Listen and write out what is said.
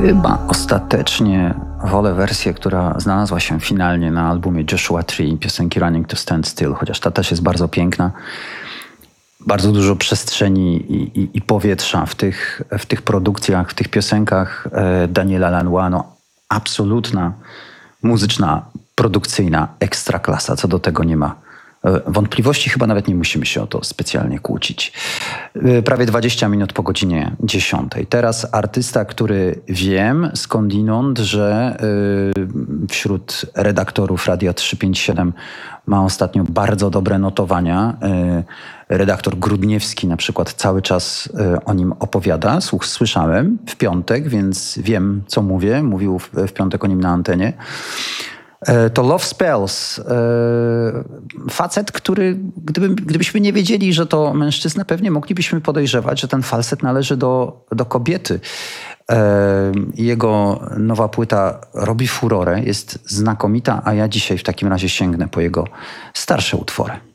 Chyba ostatecznie wolę wersję, która znalazła się finalnie na albumie Joshua Tree, piosenki Running to Stand Still, chociaż ta też jest bardzo piękna. Bardzo dużo przestrzeni i powietrza w tych produkcjach, w tych piosenkach Daniela Lanois. No, absolutna muzyczna, produkcyjna ekstraklasa. Co do tego nie ma wątpliwości. Chyba nawet nie musimy się o to specjalnie kłócić. Prawie 20 minut po godzinie 10. Teraz artysta, który wiem skądinąd, że wśród redaktorów Radia 357 ma ostatnio bardzo dobre notowania. Redaktor Grudniewski na przykład cały czas o nim opowiada. Słyszałem w piątek, więc wiem, co mówię. Mówił w piątek o nim na antenie. To Love Spells. Facet, który, gdybyśmy nie wiedzieli, że to mężczyzna, pewnie moglibyśmy podejrzewać, że ten falset należy do kobiety. Jego nowa płyta robi furorę, jest znakomita, a ja dzisiaj w takim razie sięgnę po jego starsze utwory.